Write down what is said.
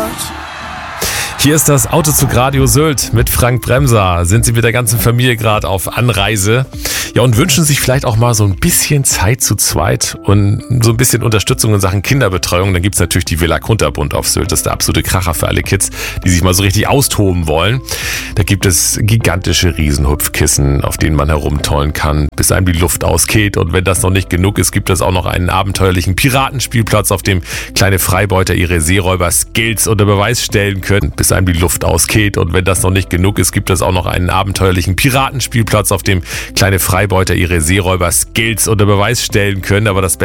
Hier ist das Autozug Radio Sylt mit Frank Bremser. Sind Sie mit der ganzen Familie gerade auf Anreise? Ja, und wünschen sich vielleicht auch mal so ein bisschen Zeit zu zweit und so ein bisschen Unterstützung in Sachen Kinderbetreuung. Dann gibt's natürlich die Villa Kunterbund auf Sylt. Das ist der absolute Kracher für alle Kids, die sich mal so richtig austoben wollen. Da gibt es gigantische Riesenhupfkissen, auf denen man herumtollen kann, bis einem die Luft ausgeht. Und wenn das noch nicht genug ist, gibt es auch noch einen abenteuerlichen Piratenspielplatz, auf dem kleine Freibeuter ihre Seeräuber-Skills unter Beweis stellen können, bis einem die Luft ausgeht. Und wenn das noch nicht genug ist, gibt es auch noch einen abenteuerlichen Piratenspielplatz, auf dem kleine Freibeuter ihre Seeräuber-Skills unter Beweis stellen können. Aber das